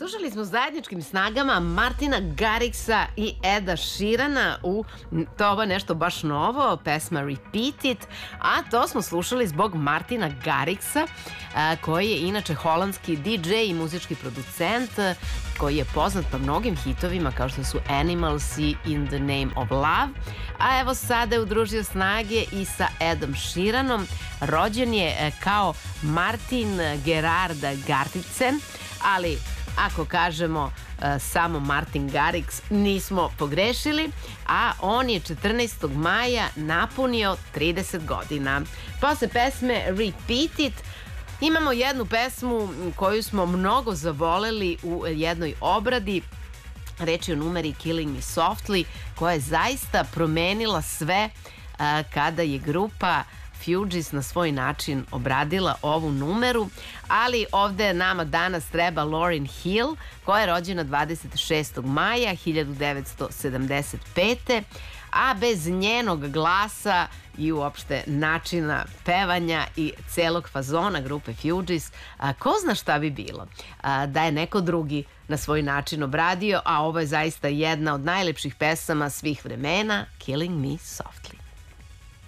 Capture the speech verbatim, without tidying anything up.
Slušali smo zajedničkim snagama Martina Garriksa i Eda Sheerana u to ovo nešto baš novo, pesma Repeat It, a to smo slušali zbog Martina Garriksa, koji je inače holandski di džej i muzički producent, koji je poznat po mnogim hitovima kao što su Animals i In the Name of Love, a evo sada je udružio snage i sa Edom Sheeranom. Rođen je kao Martin Gerard Garriksen, ali ako kažemo uh, samo Martin Garrix, nismo pogrešili, a on je četrnaestog maja napunio trideset godina. Posle pesme Repeat It imamo jednu pesmu koju smo mnogo zavoleli u jednoj obradi. Reč je o numeri Killing Me Softly, koja je zaista promenila sve uh, kada je grupa Fugees na svoj način obradila ovu numeru, ali ovde nama danas treba Lauryn Hill, koja je rođena dvadeset šestog maja hiljadu devetsto sedamdeset pete. a bez njenog glasa i uopšte načina pevanja i celog fazona grupe Fugees, a, ko zna šta bi bilo a, da je neko drugi na svoj način obradio, a ovo je zaista jedna od najlepših pesama svih vremena, Killing Me Softly.